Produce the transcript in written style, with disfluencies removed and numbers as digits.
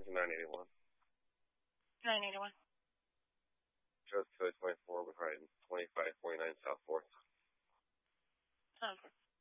It's 981. 981. Just 24 with right 2549 South 4th. Okay.